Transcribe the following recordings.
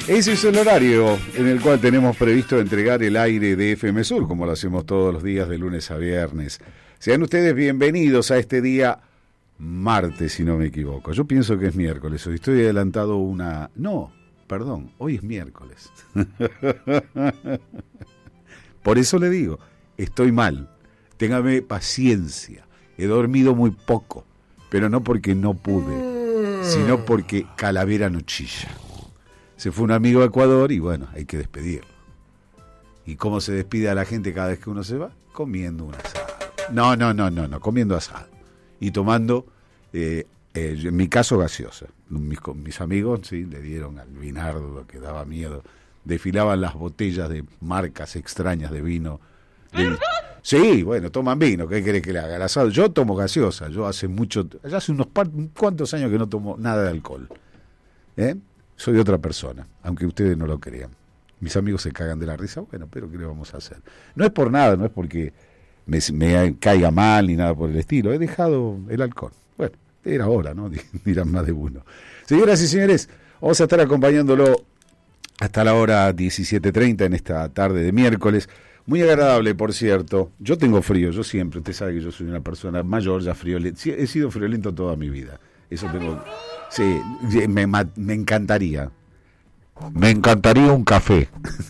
Ese es el horario en el cual tenemos previsto entregar el aire de FM Sur, como lo hacemos todos los días de lunes a viernes. Sean ustedes bienvenidos a este día martes, si no me equivoco. Yo pienso que es miércoles, hoy estoy adelantado una... No, perdón, hoy es miércoles. Por eso le digo, estoy mal, téngame paciencia, he dormido muy poco, pero no porque no pude, sino porque calavera no chilla. Se fue un amigo a Ecuador y bueno, hay que despedirlo. ¿Y cómo se despide a la gente cada vez que uno se va? Comiendo un asado. No, comiendo asado. Y tomando, en mi caso, gaseosa. Mis amigos, sí, le dieron al vinardo, lo que daba miedo. Desfilaban las botellas de marcas extrañas de vino. Sí, bueno, toman vino, ¿qué querés que le haga? El asado. Yo tomo gaseosa, ya hace unos cuantos años que no tomo nada de alcohol. Soy otra persona, aunque ustedes no lo crean. Mis amigos se cagan de la risa, bueno, pero ¿qué le vamos a hacer? No es por nada, no es porque me caiga mal ni nada por el estilo. He dejado el alcohol. Bueno, era hora, ¿no? Dirán más de uno. Señoras y señores, vamos a estar acompañándolo hasta la hora 17:30 en esta tarde de miércoles. Muy agradable, por cierto. Yo tengo frío, yo siempre. Usted sabe que yo soy una persona mayor, ya friolenta. Sí, he sido friolento toda mi vida. Eso tengo... Sí, me encantaría. Me encantaría un café.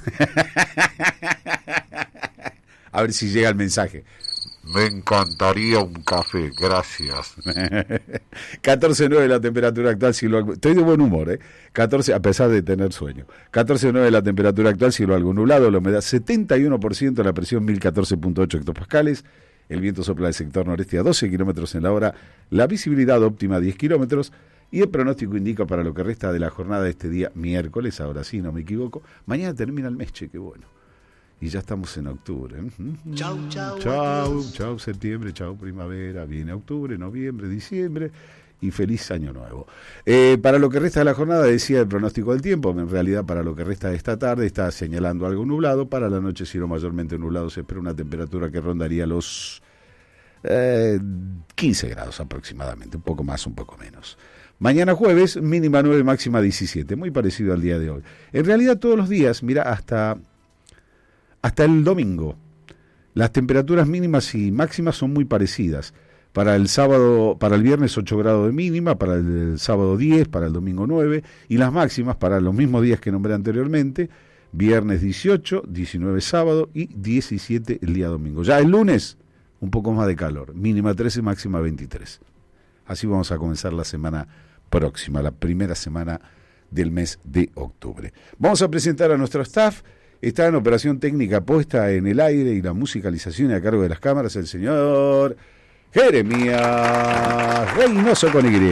A ver si llega el mensaje. Me encantaría un café, gracias. 14:09 la temperatura actual, estoy de buen humor, 14, a pesar de tener sueño. 14:09 la temperatura actual, cielo algo nublado, la humedad 71%, la presión 1014.8 hectopascales, el viento sopla del sector noreste a 12 kilómetros en la hora, la visibilidad óptima 10 kilómetros, y el pronóstico indica para lo que resta de la jornada de este día miércoles, ahora sí, no me equivoco, mañana termina el mes, che, qué bueno. Y ya estamos en octubre. Chau, septiembre, chau, primavera, viene octubre, noviembre, diciembre y feliz año nuevo. Para lo que resta de la jornada, decía el pronóstico del tiempo, en realidad para lo que resta de esta tarde está señalando algo nublado, para la noche cielo mayormente nublado, se espera una temperatura que rondaría los 15 grados aproximadamente, un poco más, un poco menos. Mañana jueves, mínima 9, máxima 17, muy parecido al día de hoy. En realidad todos los días, mira, hasta el domingo, las temperaturas mínimas y máximas son muy parecidas. Para el sábado, para el viernes 8 grados de mínima, para el sábado 10, para el domingo 9, y las máximas para los mismos días que nombré anteriormente, viernes 18, 19 sábado y 17 el día domingo. Ya el lunes, un poco más de calor, mínima 13, máxima 23. Así vamos a comenzar la semana próxima, la primera semana del mes de octubre. Vamos a presentar a nuestro staff. Está en operación técnica puesta en el aire y la musicalización a cargo de las cámaras el señor Jeremías Reynoso con Y.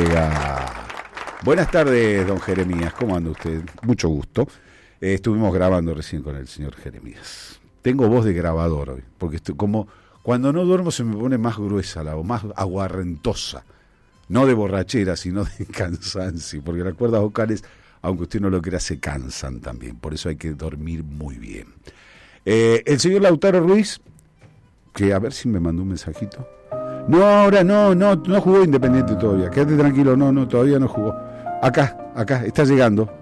Buenas tardes, don Jeremías, ¿cómo anda usted? Mucho gusto. Estuvimos grabando recién con el señor Jeremías. Tengo voz de grabador hoy, porque estoy como cuando no duermo se me pone más gruesa la voz, más aguarrentosa. No de borrachera, sino de cansancio, porque las cuerdas vocales, aunque usted no lo crea, se cansan también. Por eso hay que dormir muy bien. El señor Lautaro Ruiz, que a ver si me mandó un mensajito. No, ahora no jugó Independiente todavía. Quédate tranquilo, no, todavía no jugó. Acá, está llegando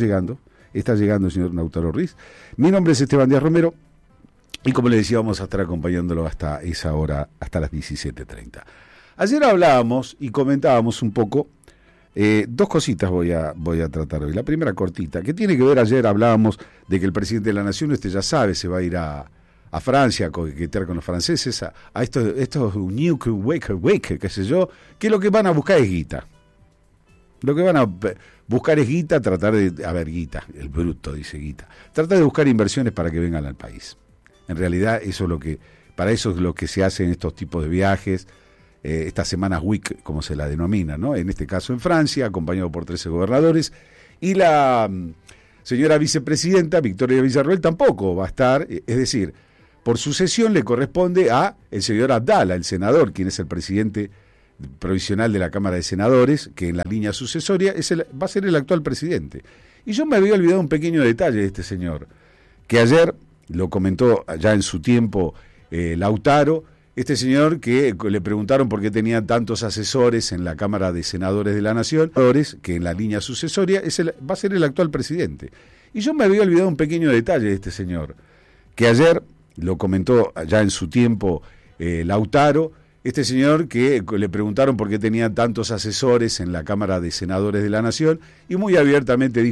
el señor Lautaro Ruiz. Mi nombre es Esteban Díaz Romero. Y como le decía, vamos a estar acompañándolo hasta esa hora, hasta las 17:30. Ayer hablábamos y comentábamos un poco, dos cositas voy a tratar hoy. La primera cortita, que tiene que ver, ayer hablábamos de que el presidente de la Nación, usted ya sabe, se va a ir a Francia a coquetear con los franceses, a estos New Wake, qué sé yo, que lo que van a buscar es guita. Lo que van a buscar es guita, guita, el bruto dice guita, tratar de buscar inversiones para que vengan al país. En realidad para eso es lo que se hace en estos tipos de viajes, estas semanas WIC, como se la denomina, ¿no? En este caso en Francia, acompañado por 13 gobernadores, y la señora vicepresidenta, Victoria Villarroel, tampoco va a estar, es decir, por sucesión le corresponde a el señor Abdala, el senador, quien es el presidente provisional de la Cámara de Senadores, que en la línea sucesoria va a ser el actual presidente. Y yo me había olvidado un pequeño detalle de este señor, que ayer lo comentó ya en su tiempo Lautaro, este señor que le preguntaron por qué tenía tantos asesores en la Cámara de Senadores de la Nación, que en la línea sucesoria va a ser el actual presidente. Y yo me había olvidado un pequeño detalle de este señor, que ayer lo comentó ya en su tiempo Lautaro, este señor que le preguntaron por qué tenía tantos asesores en la Cámara de Senadores de la Nación, y muy abiertamente dijo